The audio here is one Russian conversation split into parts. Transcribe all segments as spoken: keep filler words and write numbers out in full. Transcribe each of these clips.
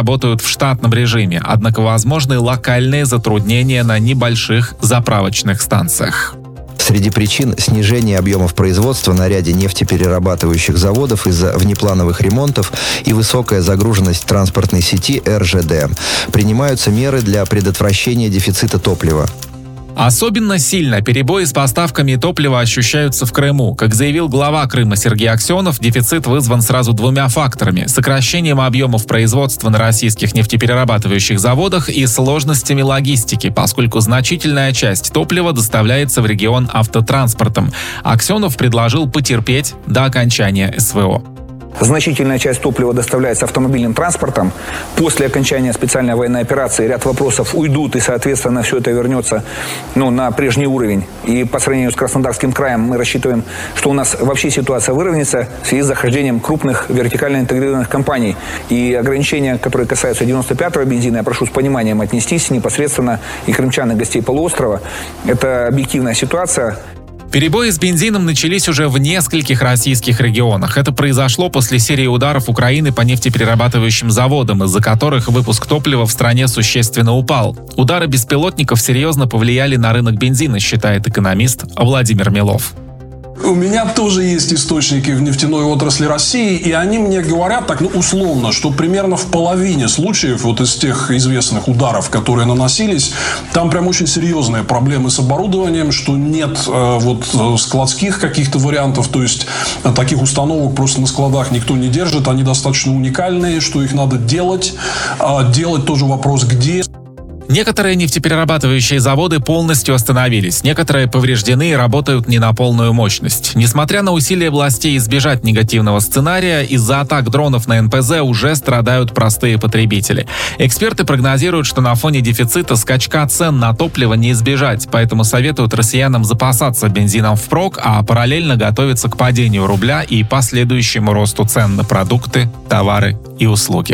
работают в штатном режиме, однако возможны локальные затруднения на небольших заправочных станциях. Среди причин – снижение объемов производства на ряде нефтеперерабатывающих заводов из-за внеплановых ремонтов и высокая загруженность транспортной сети эр жэ дэ. Принимаются меры для предотвращения дефицита топлива. Особенно сильно перебои с поставками топлива ощущаются в Крыму. Как заявил глава Крыма Сергей Аксенов, дефицит вызван сразу двумя факторами – сокращением объемов производства на российских нефтеперерабатывающих заводах и сложностями логистики, поскольку значительная часть топлива доставляется в регион автотранспортом. Аксенов предложил потерпеть до окончания эс вэ о. Значительная часть топлива доставляется автомобильным транспортом. После окончания специальной военной операции ряд вопросов уйдут, и, соответственно, все это вернется ну, на прежний уровень. И по сравнению с Краснодарским краем мы рассчитываем, что у нас вообще ситуация выровняется в связи с захождением крупных вертикально интегрированных компаний. И ограничения, которые касаются девяносто пятого бензина, я прошу с пониманием отнестись непосредственно и крымчан, и гостей полуострова. Это объективная ситуация. Перебои с бензином начались уже в нескольких российских регионах. Это произошло после серии ударов Украины по нефтеперерабатывающим заводам, из-за которых выпуск топлива в стране существенно упал. Удары беспилотников серьезно повлияли на рынок бензина, считает экономист Владимир Милов. У меня тоже есть источники в нефтяной отрасли России, и они мне говорят так, ну, условно, что примерно в половине случаев вот из тех известных ударов, которые наносились, там прям очень серьезные проблемы с оборудованием, что нет э, вот складских каких-то вариантов, то есть э, таких установок просто на складах никто не держит, они достаточно уникальные, что их надо делать, э, делать тоже вопрос где. Некоторые нефтеперерабатывающие заводы полностью остановились, некоторые повреждены и работают не на полную мощность. Несмотря на усилия властей избежать негативного сценария, из-за атак дронов на эн пэ зэ уже страдают простые потребители. Эксперты прогнозируют, что на фоне дефицита скачка цен на топливо не избежать, поэтому советуют россиянам запасаться бензином впрок, а параллельно готовиться к падению рубля и последующему росту цен на продукты, товары и услуги.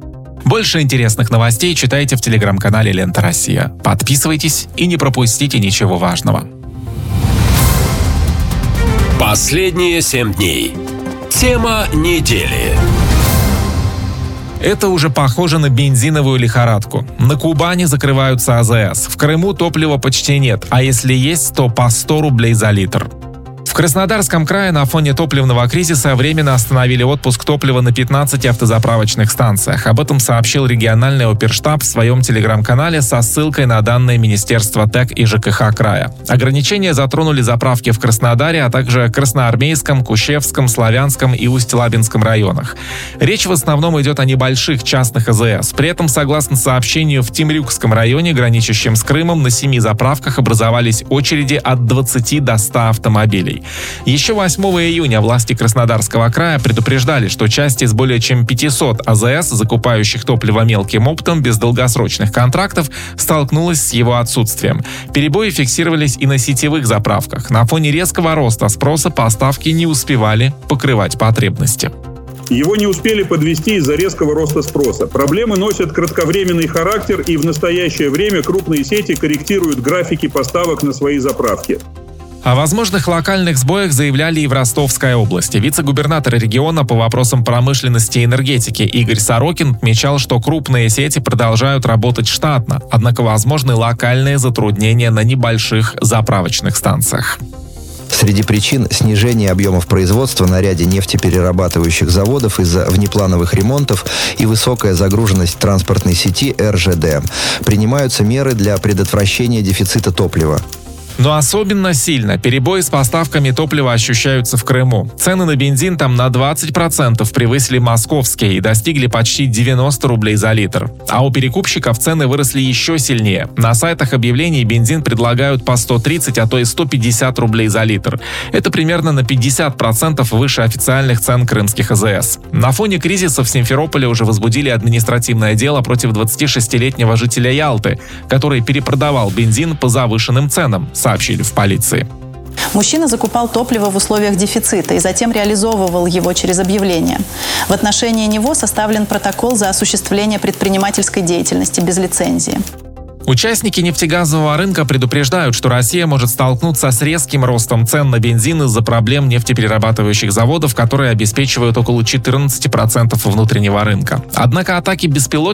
Больше интересных новостей читайте в телеграм-канале «Лента Россия». Подписывайтесь и не пропустите ничего важного. Последние семь дней. Тема недели. Это уже похоже на бензиновую лихорадку. На Кубани закрываются а зэ эс. В Крыму топлива почти нет, а если есть, то по сто рублей за литр. В Краснодарском крае на фоне топливного кризиса временно остановили отпуск топлива на пятнадцати автозаправочных станциях. Об этом сообщил региональный оперштаб в своем телеграм-канале со ссылкой на данные Министерства ТЭК и жэ ка ха края. Ограничения затронули заправки в Краснодаре, а также Красноармейском, Кущевском, Славянском и Усть-Лабинском районах. Речь в основном идет о небольших частных а зэ эс. При этом, согласно сообщению, в Темрюкском районе, граничащем с Крымом, на семи заправках образовались очереди от двадцати до ста автомобилей. Еще восьмого июня власти Краснодарского края предупреждали, что часть из более чем пятисот а зэ эс, закупающих топливо мелким оптом без долгосрочных контрактов, столкнулась с его отсутствием. Перебои фиксировались и на сетевых заправках. На фоне резкого роста спроса поставки не успевали покрывать потребности. Его не успели подвести из-за резкого роста спроса. Проблемы носят кратковременный характер, и в настоящее время крупные сети корректируют графики поставок на свои заправки. О возможных локальных сбоях заявляли и в Ростовской области. Вице-губернатор региона по вопросам промышленности и энергетики Игорь Сорокин отмечал, что крупные сети продолжают работать штатно, однако возможны локальные затруднения на небольших заправочных станциях. Среди причин – снижение объемов производства на ряде нефтеперерабатывающих заводов из-за внеплановых ремонтов и высокая загруженность транспортной сети эр жэ дэ. Принимаются меры для предотвращения дефицита топлива. Но особенно сильно перебои с поставками топлива ощущаются в Крыму. Цены на бензин там на двадцать процентов превысили московские и достигли почти девяноста рублей за литр. А у перекупщиков цены выросли еще сильнее. На сайтах объявлений бензин предлагают по сто тридцать, а то и сто пятьдесят рублей за литр. Это примерно на пятьдесят процентов выше официальных цен крымских а зэ эс. На фоне кризиса в Симферополе уже возбудили административное дело против двадцатишестилетнего жителя Ялты, который перепродавал бензин по завышенным ценам, сообщили в полиции. Мужчина закупал топливо в условиях дефицита и затем реализовывал его через объявление. В отношении него составлен протокол за осуществление предпринимательской деятельности без лицензии. Участники нефтегазового рынка предупреждают, что Россия может столкнуться с резким ростом цен на бензин из-за проблем нефтеперерабатывающих заводов, которые обеспечивают около четырнадцати процентов внутреннего рынка. Однако атаки беспилотников